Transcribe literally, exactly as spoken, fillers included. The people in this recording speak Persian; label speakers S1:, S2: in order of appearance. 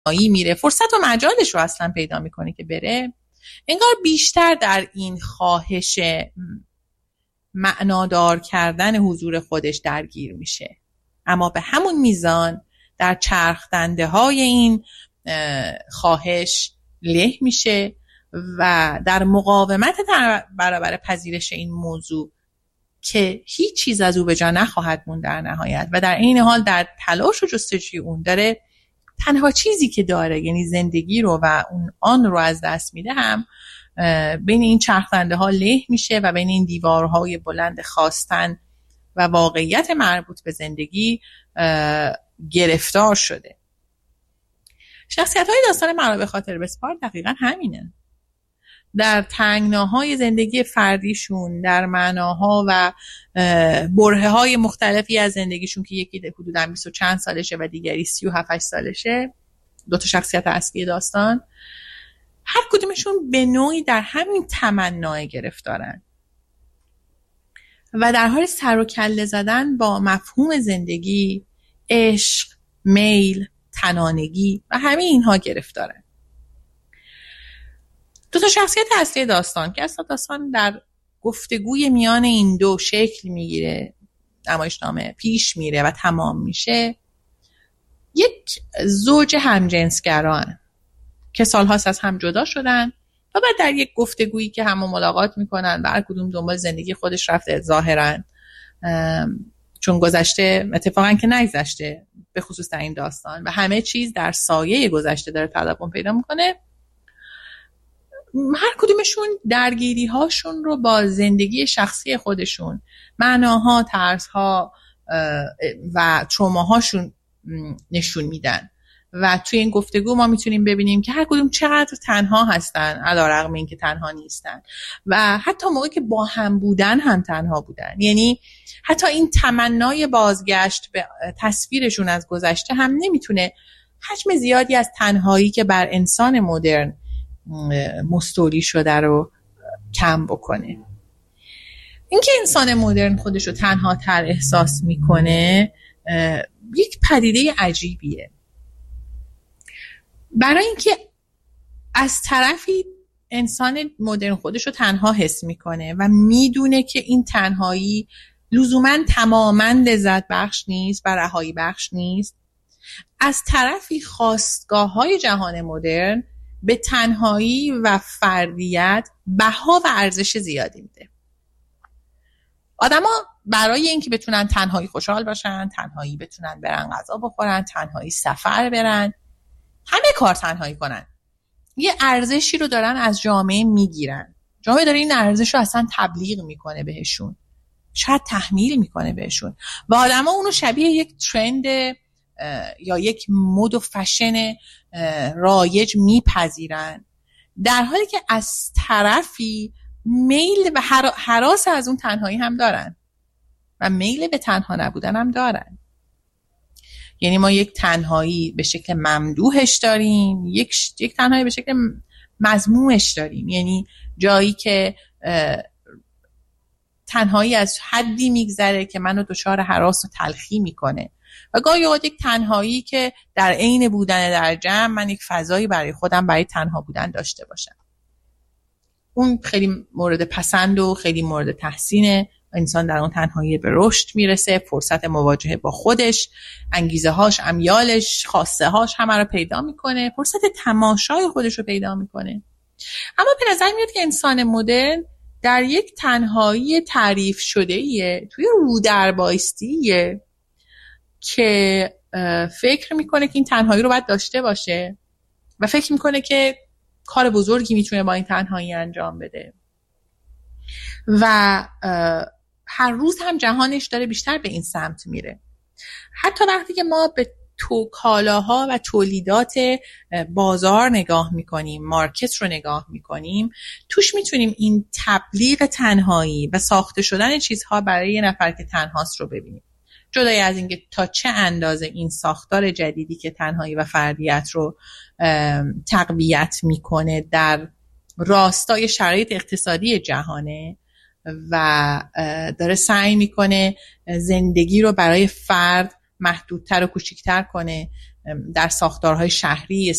S1: میره، فرصت و مجالش رو اصلا پیدا میکنه که بره، انگار بیشتر در این خواهش معنادار کردن حضور خودش درگیر میشه، اما به همون میزان در چرخ دنده های این خواهش له میشه و در مقاومت در برابر پذیرش این موضوع که هیچ چیز از او به جا نخواهد موند در نهایت و در این حال در تلاش و جستجوی اون داره تنها چیزی که داره یعنی زندگی رو و اون آن رو از دست میده، هم بین این چرخنده ها له میشه و بین این دیوارهای بلند خواستن و واقعیت مربوط به زندگی گرفتار شده. شخصیت های داستان مرا به خاطر بسپار دقیقا همینه. در تنگناهای زندگی فردیشون، در معناها و برهه های مختلفی از زندگیشون که یکی حدوداً بیست و چند سالشه و دیگری سی و هفت سالشه، دو تا شخصیت اصلی داستان، هر کدومشون به نوعی در همین تمنای گرفتارن و در حال سر و کله زدن با مفهوم زندگی، عشق، میل، تنانگی و همه اینها گرفتارن. دو تا شخصیت اصلی داستان که اصلا داستان در گفتگوی میان این دو شکل میگیره، نمایشنامه پیش میره و تمام میشه، یک زوج همجنسگران که سالهاست از هم جدا شدن و بعد در یک گفتگویی که همو ملاقات میکنن و هر کدوم دنبال زندگی خودش رفته ظاهرا، چون گذشته اتفاقا که نگذشته به خصوص در این داستان و همه چیز در سایه گذشته داره تداوم پیدا میکنه، هر کدومشون درگیری هاشون رو با زندگی شخصی خودشون، معناها، ترسها و تروماهاشون نشون میدن و توی این گفتگو ما میتونیم ببینیم که هر کدوم چقدر تنها هستن علیرغم اینکه تنها نیستن و حتی موقعی که با هم بودن هم تنها بودن. یعنی حتی این تمنای بازگشت به تصویرشون از گذشته هم نمیتونه حجم زیادی از تنهایی که بر انسان مدرن مستولی شده رو کم بکنه. اینکه انسان مدرن خودش رو تنها تر احساس میکنه یک پدیده عجیبیه، برای اینکه از طرفی انسان مدرن خودش رو تنها حس میکنه و میدونه که این تنهایی لزوماً تماماً لذت بخش نیست و رهایی بخش نیست، از طرفی خواستگاه های جهان مدرن به تنهایی و فردیت بها و ارزش زیادی میده. آدما برای اینکه بتونن تنهایی خوشحال باشن، تنهایی بتونن برن غذا بخورن، تنهایی سفر برن، همه کار تنهایی کنن، یه ارزشی رو دارن از جامعه میگیرن. جامعه داره این ارزش رو اصلا تبلیغ میکنه بهشون، شاید تحمیل میکنه بهشون و آدما اونو شبیه یک ترند یا یک مد و فشن رایج میپذیرن، در حالی که از طرفی میل و هراس از اون تنهایی هم دارن و میل به تنها نبودن هم دارن. یعنی ما یک تنهایی به شکل ممدوحش داریم، یک, یک تنهایی به شکل مذمومش داریم، یعنی جایی که تنهایی از حدی میگذره که منو دچار هراس و تلخی میکنه و گاهی اوقات یک تنهایی که در عین بودن در جمع من یک فضایی برای خودم برای تنها بودن داشته باشم. اون خیلی مورد پسند و خیلی مورد تحسینه. انسان در اون تنهایی به رشد میرسه، فرصت مواجهه با خودش، انگیزه هاش، امیالش، خواسته هاش همه رو پیدا میکنه، فرصت تماشای خودش رو پیدا میکنه. اما به نظر میاد که انسان مدرن در یک تنهایی تعریف شده ایه، توی رو در بایستیه که فکر میکنه که این تنهایی رو باید داشته باشه و فکر میکنه که کار بزرگی میتونه با این تنهایی انجام بده و هر روز هم جهانش داره بیشتر به این سمت میره. حتی وقتی که ما به تو کالاها و تولیدات بازار نگاه میکنیم، مارکت رو نگاه میکنیم، توش میتونیم این تبلیغ تنهایی و ساخته شدن چیزها برای یه نفر که تنهاست رو ببینیم. جدای از اینکه تا چه اندازه این ساختار جدیدی که تنهایی و فردیت رو تقویت میکنه در راستای شرایط اقتصادی جهانه و داره سعی میکنه زندگی رو برای فرد محدودتر و کوچیکتر کنه در ساختارهای شهری